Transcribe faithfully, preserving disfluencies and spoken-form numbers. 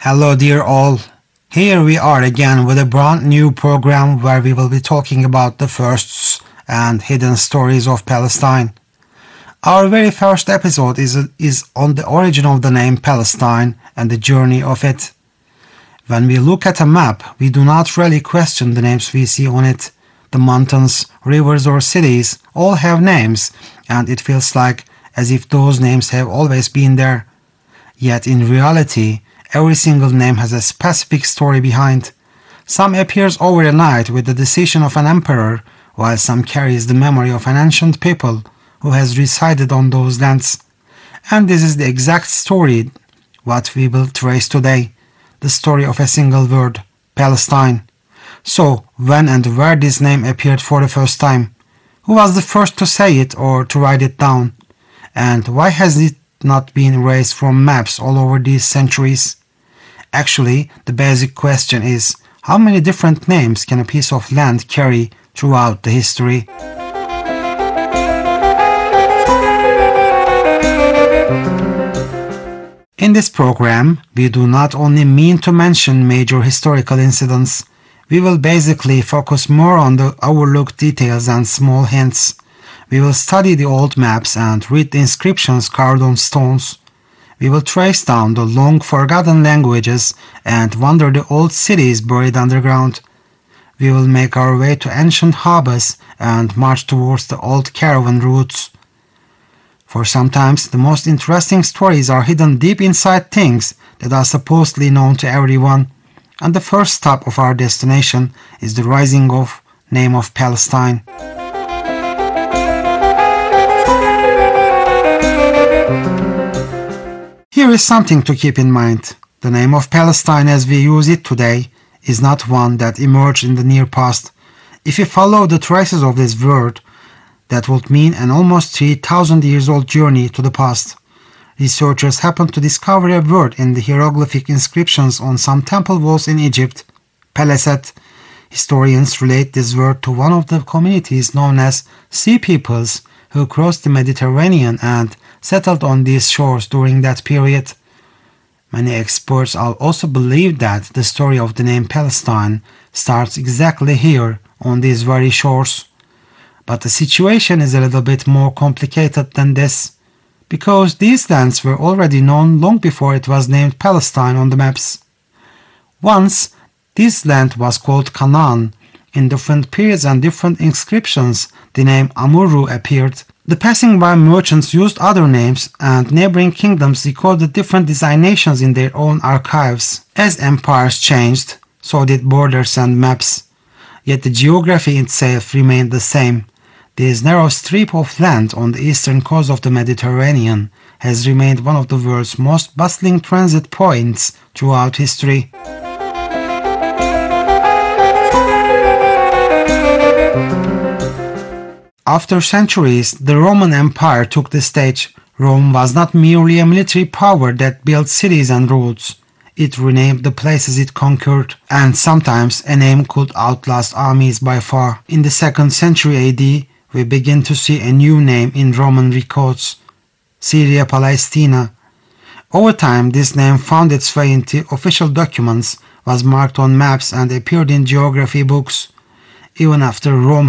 Hello dear all, here we are again with a brand new program where we will be talking about the firsts and hidden stories of Palestine. Our very first episode is, is on the origin of the name Palestine and the journey of it. When we look at a map, we do not really question the names we see on it. The mountains, rivers or cities all have names, and it feels like as if those names have always been there. Yet in reality, every single name has a specific story behind. Some appears overnight with the decision of an emperor, while some carries the memory of an ancient people who has resided on those lands. And this is the exact story what we will trace today, the story of a single word, Palestine. So, when and where this name appeared for the first time? Who was the first to say it or to write it down? And why has it not been erased from maps all over these centuries? Actually, the basic question is, how many different names can a piece of land carry throughout the history? In this program, we do not only mean to mention major historical incidents, we will basically focus more on the overlooked details and small hints. We will study the old maps and read the inscriptions carved on stones. We will trace down the long forgotten languages and wander the old cities buried underground. We will make our way to ancient harbors and march towards the old caravan routes. For sometimes the most interesting stories are hidden deep inside things that are supposedly known to everyone. And the first stop of our destination is the rising of name of Palestine. Here is something to keep in mind. The name of Palestine as we use it today is not one that emerged in the near past. If you follow the traces of this word, that would mean an almost three thousand years old journey to the past. Researchers happened to discover a word in the hieroglyphic inscriptions on some temple walls in Egypt, Peleset. Historians relate this word to one of the communities known as Sea Peoples who crossed the Mediterranean and settled on these shores during that period. Many experts also believe that the story of the name Palestine starts exactly here on these very shores. But the situation is a little bit more complicated than this, because these lands were already known long before it was named Palestine on the maps. Once, this land was called Canaan. In different periods and different inscriptions, the name Amurru appeared. The passing by merchants used other names, and neighboring kingdoms recorded different designations in their own archives. As empires changed, so did borders and maps. Yet the geography itself remained the same. This narrow strip of land on the eastern coast of the Mediterranean has remained one of the world's most bustling transit points throughout history. After centuries, the Roman Empire took the stage. Rome was not merely a military power that built cities and roads. It renamed the places it conquered, and sometimes a name could outlast armies by far. In the second century A D, we begin to see a new name in Roman records, Syria Palestina. Over time, this name found its way into official documents, was marked on maps and appeared in geography books. Even after Rome